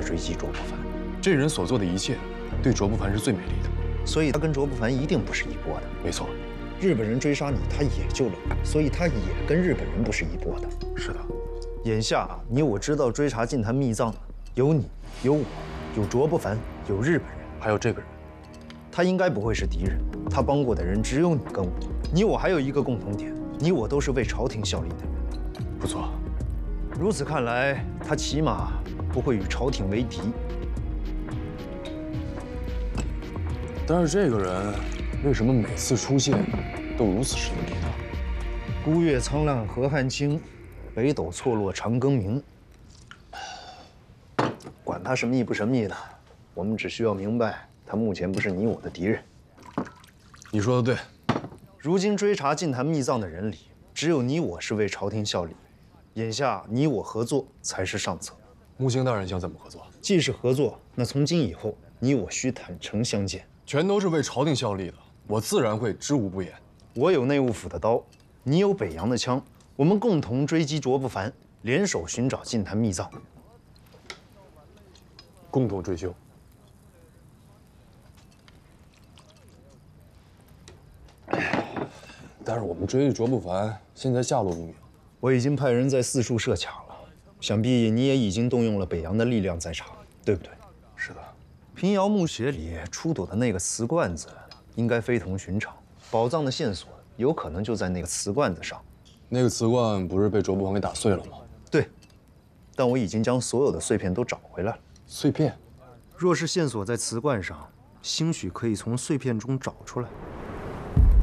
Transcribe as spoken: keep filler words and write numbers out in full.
追击卓不凡。 这人所做的一切，对卓不凡是最美丽的。 所以他跟卓不凡一定不是一波的。 没错， 日本人追杀你，他也救了你，所以他也跟日本人不是一波的。 是的。 眼下你我知道追查禁坛密藏，有你，有我，有卓不凡，有日本人， 还有这个人。 他应该不会是敌人。他帮过的人只有你跟我。你我还有一个共同点，你我都是为朝廷效力的人。 不错。 如此看来，他起码不会与朝廷为敌。 但是这个人为什么每次出现都如此神秘呢？ 孤月苍烂河汉清，北斗错落长庚明。管他神秘不神秘的，我们只需要明白，他目前不是你我的敌人。 你说的对。 如今追查禁坛密藏的人里，只有你我是为朝廷效力。眼下你我合作才是上策。 木星大人想怎么合作？ 既是合作，那从今以后，你我需坦诚相见。 全都是为朝廷效力的，我自然会知无不言。 我有内务府的刀，你有北洋的枪，我们共同追击卓不凡，联手寻找禁坛密藏， 共同追究。但是我们追卓不凡，现在下落不明。 我已经派人在四处设卡了，想必你也已经动用了北洋的力量在查，对不对？ 是的。 平遥墓穴里出土的那个瓷罐子，应该非同寻常，宝藏的线索有可能就在那个瓷罐子上。 那个瓷罐不是被卓不凡给打碎了吗？ 对，但我已经将所有的碎片都找回来了。 碎片？ 若是线索在瓷罐上，兴许可以从碎片中找出来。